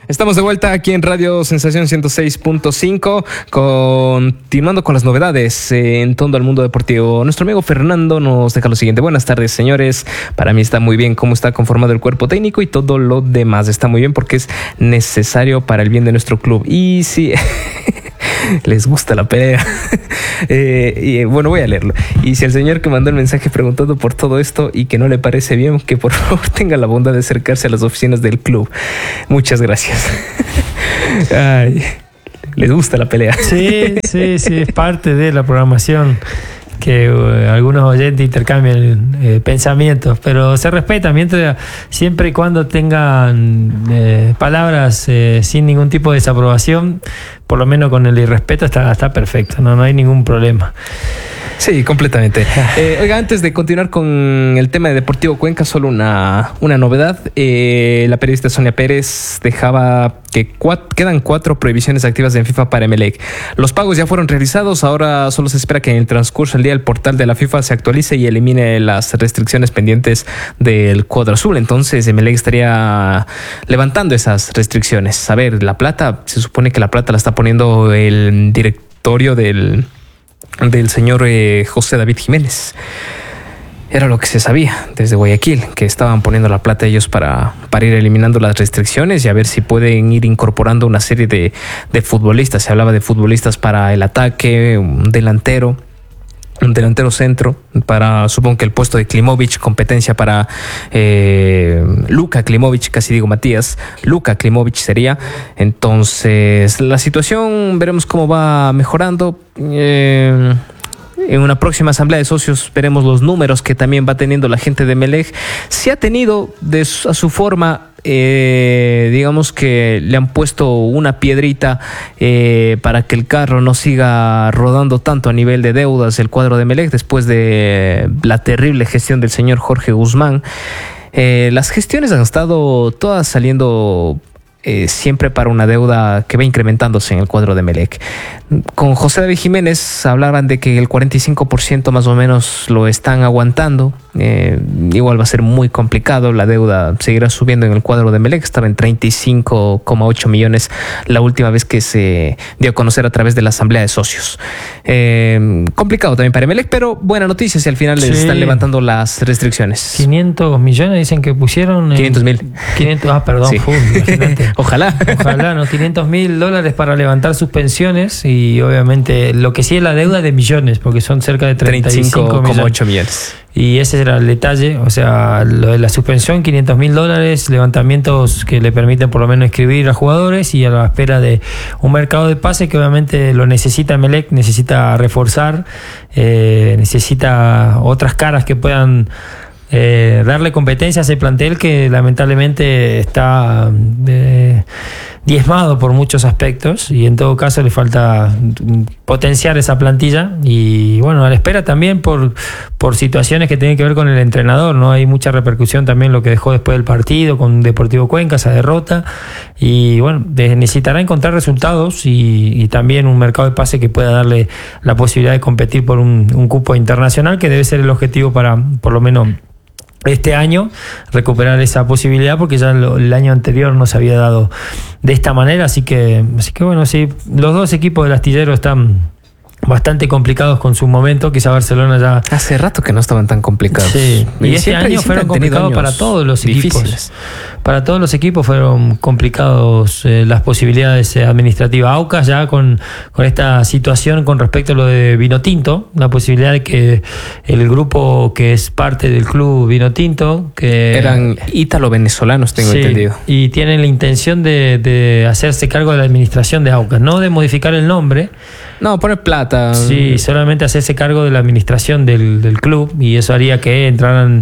Estamos de vuelta aquí en Radio Sensación 106.5, continuando con las novedades en todo el mundo deportivo. Nuestro amigo Fernando nos deja lo siguiente. Buenas tardes, señores. Para mí está muy bien cómo está conformado el cuerpo técnico y todo lo demás. Está muy bien porque es necesario para el bien de nuestro club. Y sí, les gusta la pelea. Bueno, voy a leerlo. Y si el señor que mandó el mensaje preguntando por todo esto y que no le parece bien, que por favor tenga la bondad de acercarse a las oficinas del club. Muchas gracias. Ay, les gusta la pelea. Sí, es parte de la programación que algunos oyentes intercambian pensamientos, pero se respeta siempre y cuando tengan palabras sin ningún tipo de desaprobación, por lo menos con el irrespeto está perfecto, no hay ningún problema. Sí, completamente. Oiga, antes de continuar con el tema de Deportivo Cuenca, solo una novedad. La periodista Sonia Pérez dejaba que quedan 4 prohibiciones activas en FIFA para Emelec. Los pagos ya fueron realizados, ahora solo se espera que en el transcurso del día el portal de la FIFA se actualice y elimine las restricciones pendientes del cuadro azul. Entonces Emelec estaría levantando esas restricciones. A ver, la plata, se supone que la plata la está poniendo el directorio del señor José David Jiménez. Era lo que se sabía desde Guayaquil, que estaban poniendo la plata ellos para ir eliminando las restricciones y a ver si pueden ir incorporando una serie de futbolistas. Se hablaba de futbolistas para el ataque, un delantero centro, para, supongo que el puesto de Klimovic, competencia para Luka Klimovic, casi digo Matías, Luka Klimovic sería. Entonces la situación veremos cómo va mejorando. En una próxima asamblea de socios veremos los números que también va teniendo la gente de Emelec. Se ha tenido a su forma, digamos que le han puesto una piedrita para que el carro no siga rodando tanto a nivel de deudas el cuadro de Emelec después de la terrible gestión del señor Jorge Guzmán. Las gestiones han estado todas saliendo siempre para una deuda que va incrementándose en el cuadro de Emelec. Con José David Jiménez hablaban de que el 45% más o menos lo están aguantando. Igual va a ser muy complicado, la deuda seguirá subiendo en el cuadro de Emelec. Estaba en 35,8 millones la última vez que se dio a conocer a través de la asamblea de socios. Complicado también para Emelec, pero buena noticia si al final les están levantando las restricciones. 500 millones dicen que pusieron. 500.000. 500, perdón, sí. Imagínate. Ojalá, ¿no? $500.000 para levantar sus pensiones y obviamente lo que sí es la deuda de millones, porque son cerca de 35,8 millones. Y ese era el detalle, o sea, lo de la suspensión, $500.000, levantamientos que le permiten por lo menos inscribir a jugadores y a la espera de un mercado de pase que obviamente lo necesita Emelec, necesita reforzar, necesita otras caras que puedan darle competencia a ese plantel que lamentablemente está diezmado por muchos aspectos y en todo caso le falta potenciar esa plantilla y bueno, a la espera también por situaciones que tienen que ver con el entrenador, ¿no? Hay mucha repercusión también lo que dejó después del partido con Deportivo Cuenca, esa derrota y bueno, necesitará encontrar resultados y también un mercado de pase que pueda darle la posibilidad de competir por un cupo internacional que debe ser el objetivo para por lo menos este año recuperar esa posibilidad porque ya el año anterior no se había dado de esta manera, así que bueno, sí, los dos equipos del astillero están bastante complicados con su momento. Quizá Barcelona ya hace rato que no estaban tan complicados. Sí, y este año fueron complicados para todos los equipos. Difíciles. Para todos los equipos fueron complicados las posibilidades administrativas. Aucas ya con esta situación con respecto a lo de Vinotinto, la posibilidad de que el grupo que es parte del club Vinotinto, que eran ítalo-venezolanos, tengo entendido. Y tienen la intención de hacerse cargo de la administración de Aucas, no de modificar el nombre. No, poner plata. Sí, solamente hacerse cargo de la administración del club y eso haría que entraran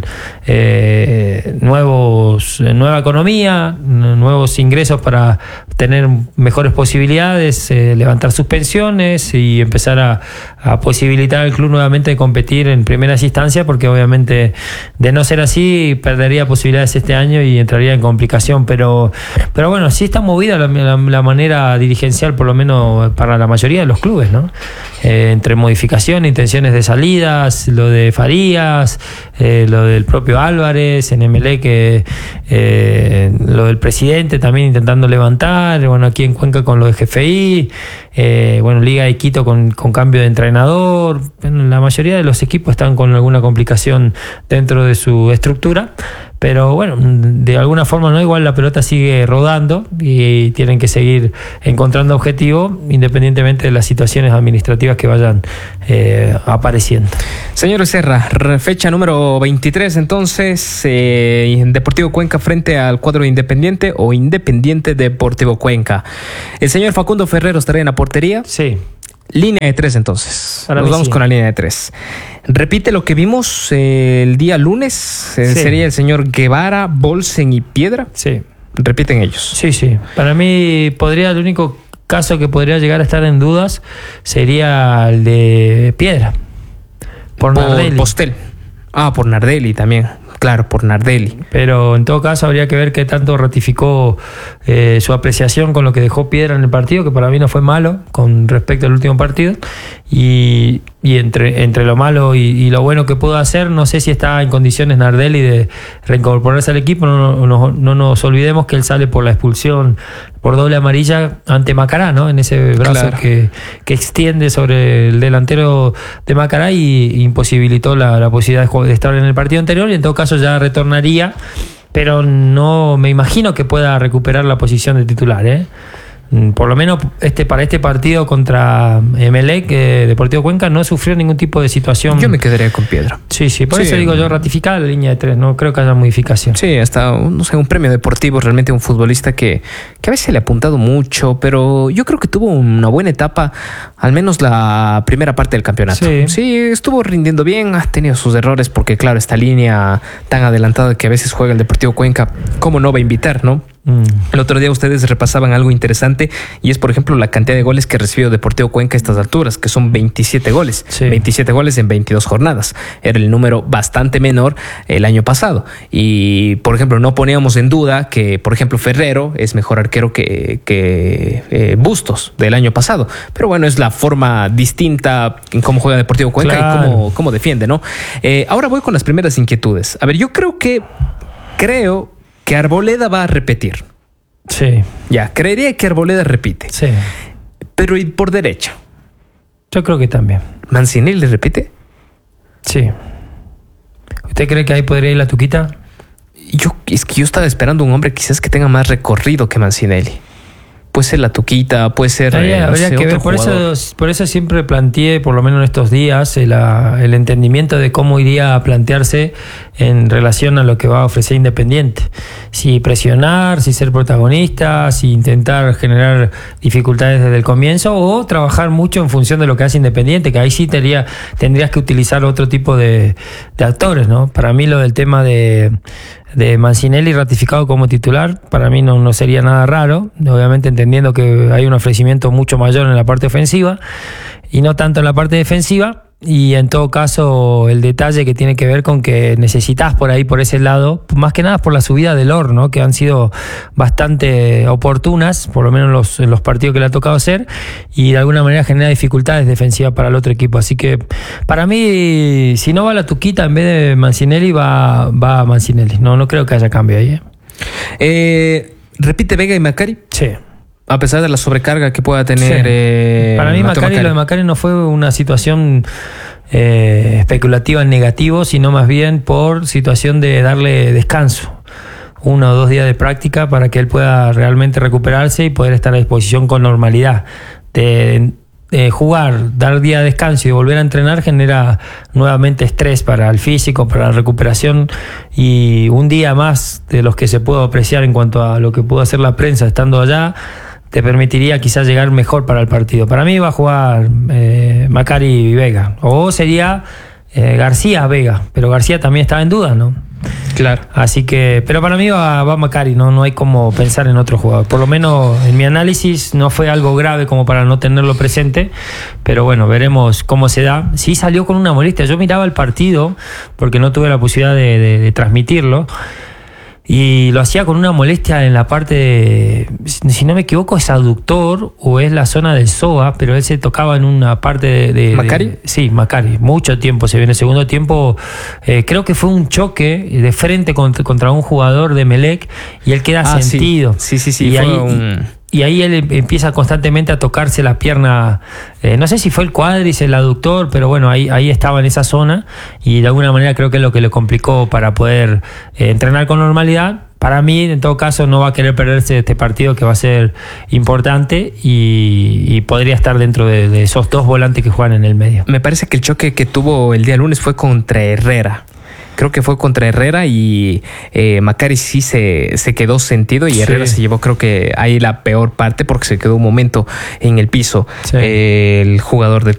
nueva economía, nuevos ingresos para tener mejores posibilidades, levantar sus pensiones y empezar a posibilitar al club nuevamente de competir en primeras instancias, porque obviamente de no ser así perdería posibilidades este año y entraría en complicación, pero bueno, sí está movida la manera dirigencial, por lo menos para la mayoría de los clubes, ¿no? Entre modificación, intenciones de salidas, lo de Farías, lo del propio Álvarez en Emelec, que lo del presidente también intentando levantar, bueno, aquí en Cuenca con lo de GFI, bueno, Liga de Quito con cambio de entrenador. Bueno, la mayoría de los equipos están con alguna complicación dentro de su estructura, pero bueno, de alguna forma no, igual la pelota sigue rodando y tienen que seguir encontrando objetivos independientemente de las situaciones administrativas que vayan apareciendo. Señor Serra, fecha número 23 entonces, Deportivo Cuenca frente al cuadro de Independiente o Independiente Deportivo Cuenca. El señor Facundo Ferrero estará en la portería. Sí. Línea de 3 entonces. Para Nos vamos sí. con la línea de 3. Repite lo que vimos el día lunes. Sí. Sería el señor Guevara, Bolsen y Piedra. Sí. Repiten ellos. Sí, sí. Para mí el único caso que podría llegar a estar en dudas sería el de Piedra. Por Nardelli. Postel. Por Nardelli también. Claro, por Nardelli. Pero en todo caso habría que ver qué tanto ratificó su apreciación con lo que dejó Piedra en el partido, que para mí no fue malo con respecto al último partido. Y entre lo malo y lo bueno que pudo hacer, no sé si está en condiciones Nardelli de reincorporarse al equipo. No nos olvidemos que él sale por la expulsión por doble amarilla ante Macará, ¿no? En ese brazo, claro, que extiende sobre el delantero de Macará y imposibilitó la posibilidad de estar en el partido anterior, y en todo caso ya retornaría, pero no me imagino que pueda recuperar la posición de titular, ¿eh? Por lo menos para este partido contra Emelec, Deportivo Cuenca no sufrió ningún tipo de situación. Yo me quedaría con Piedra. Sí, por eso digo yo, ratificar la línea de 3, no creo que haya modificación. Sí, hasta un premio deportivo, realmente un futbolista que a veces le ha apuntado mucho, pero yo creo que tuvo una buena etapa, al menos la primera parte del campeonato. Sí, estuvo rindiendo bien, ha tenido sus errores, porque claro, esta línea tan adelantada que a veces juega el Deportivo Cuenca, ¿cómo no va a invitar, no? El otro día ustedes repasaban algo interesante, y es por ejemplo la cantidad de goles que recibió Deportivo Cuenca a estas alturas, que son 27 goles. Sí. 27 goles en 22 jornadas. Era el número bastante menor el año pasado. Y por ejemplo no poníamos en duda que por ejemplo Ferrero es mejor arquero que Bustos del año pasado. Pero bueno, es la forma distinta en cómo juega Deportivo Cuenca, claro, y cómo defiende, ¿no? Ahora voy con las primeras inquietudes. A ver, yo creo que Arboleda va a repetir. Sí. Ya, creería que Arboleda repite. Sí. Pero ¿y por derecha? Yo creo que también. ¿Mancinelli repite? Sí. ¿Usted cree que ahí podría ir la Tuquita? Es que yo estaba esperando un hombre quizás que tenga más recorrido que Mancinelli. Puede ser la Tuquita, puede ser habría que ver. Por eso siempre planteé, por lo menos en estos días, el entendimiento de cómo iría a plantearse en relación a lo que va a ofrecer Independiente. Si presionar, si ser protagonista, si intentar generar dificultades desde el comienzo, o trabajar mucho en función de lo que hace Independiente, que ahí sí tendrías que utilizar otro tipo de actores, ¿no? Para mí lo del tema de Mancinelli ratificado como titular, para mí no sería nada raro, obviamente entendiendo que hay un ofrecimiento mucho mayor en la parte ofensiva y no tanto en la parte defensiva, y en todo caso el detalle que tiene que ver con que necesitas por ahí, por ese lado, más que nada por la subida del Or, ¿no? Que han sido bastante oportunas, por lo menos en los partidos que le ha tocado hacer, y de alguna manera genera dificultades defensivas para el otro equipo. Así que para mí, si no va la Tuquita, en vez de Mancinelli va Mancinelli. No creo que haya cambio ahí, ¿Repite Vega y Macari? Sí. A pesar de la sobrecarga que pueda tener. Sí. Para mí lo de Macari no fue una situación especulativa en negativo, sino más bien por situación de darle descanso, 1 o 2 días de práctica para que él pueda realmente recuperarse y poder estar a disposición con normalidad. Jugar, dar día de descanso y volver a entrenar genera nuevamente estrés para el físico, para la recuperación, y un día más de los que se puede apreciar en cuanto a lo que pudo hacer la prensa estando allá te permitiría quizás llegar mejor para el partido. Para mí va a jugar Macari y Vega, o sería García Vega, pero García también estaba en duda, ¿no? Claro. Así que, pero para mí va Macari, no hay como pensar en otro jugador. Por lo menos en mi análisis no fue algo grave como para no tenerlo presente, pero bueno, veremos cómo se da. Sí salió con una molestia. Yo miraba el partido porque no tuve la posibilidad de transmitirlo. y lo hacía con una molestia en la parte, si no me equivoco, es aductor o es la zona del psoas, pero él se tocaba en una parte de ¿Macari? Sí, Macari. Mucho tiempo se viene. El segundo tiempo, creo que fue un choque de frente contra un jugador de Emelec y él queda sentido. Sí. Y ahí él empieza constantemente a tocarse la pierna, no sé si fue el cuádriceps, el aductor, pero bueno, ahí estaba en esa zona y de alguna manera creo que es lo que le complicó para poder entrenar con normalidad. Para mí, en todo caso, no va a querer perderse este partido que va a ser importante y podría estar dentro de esos dos volantes que juegan en el medio. Me parece que el choque que tuvo el día lunes fue contra Herrera. Creo que fue contra Herrera y Macari sí se quedó sentido y Herrera se llevó, creo que ahí la peor parte porque se quedó un momento en el piso el jugador del